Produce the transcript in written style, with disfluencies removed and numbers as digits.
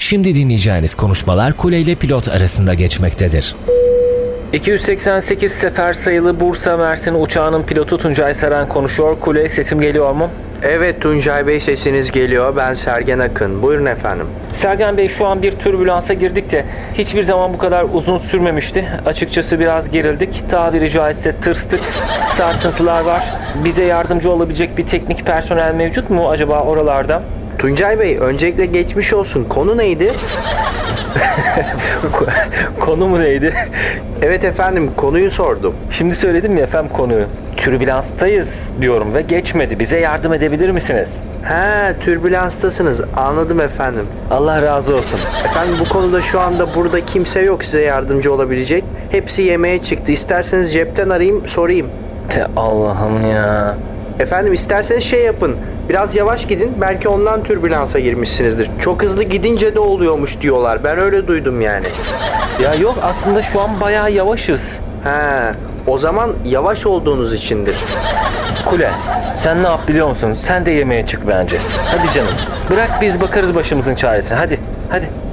Şimdi dinleyeceğiniz konuşmalar kule ile pilot arasında geçmektedir. 288 sefer sayılı Bursa Mersin uçağının pilotu Tuncay Saran konuşuyor. Kule, sesim geliyor mu? Evet Tuncay Bey, sesiniz geliyor. Ben Sergen Akın. Buyurun efendim. Sergen Bey, şu an bir türbülansa girdik de hiçbir zaman bu kadar uzun sürmemişti. Açıkçası biraz gerildik. Tabiri caizse tırstık. Sarsıntılar var. Bize yardımcı olabilecek bir teknik personel mevcut mu acaba oralarda? Tuncay Bey, öncelikle geçmiş olsun. Konu neydi? Konu mu neydi? Evet efendim, konuyu sordum. Şimdi söyledim ya efendim konuyu. Türbülanstayız diyorum ve geçmedi. Bize yardım edebilir misiniz? Türbülanstasınız. Anladım efendim. Allah razı olsun. Efendim, bu konuda şu anda burada kimse yok size yardımcı olabilecek. Hepsi yemeğe çıktı. İsterseniz cepten arayayım, sorayım. Allah'ım ya. Efendim, isterseniz şey yapın. Biraz yavaş gidin. Belki ondan türbülansa girmişsinizdir. Çok hızlı gidince de oluyormuş diyorlar. Ben öyle duydum yani. Ya yok, aslında şu an bayağı yavaşız. O zaman yavaş olduğunuz içindir. Kule, sen ne yap biliyor musun? Sen de yemeğe çık bence. Hadi canım. Bırak biz bakarız başımızın çaresine. Hadi.